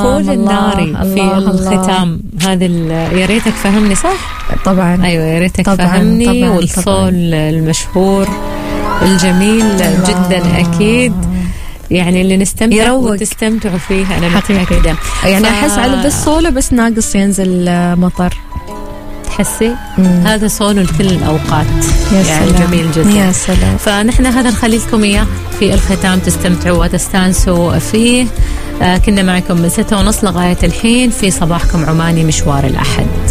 الوقود الناري في الختام هذا يا ريتك فهمني صح؟ طبعا أيوة يا ريتك فهمني. طبعاً والصول المشهور الجميل جدا أكيد يعني اللي نستمتع وتستمتعوا فيه أنا متأكدة. يعني أحس على بس صوله بس ناقص ينزل مطر. تحسي هذا صون لكل الأوقات يعني سلام. جميل جدا يا سلام. فنحن هذا نخلي لكم إياه في الختام تستمتعوا وتستانسوا فيه. كنا معكم من 6:30 لغاية الحين في صباحكم عماني مشوار الأحد.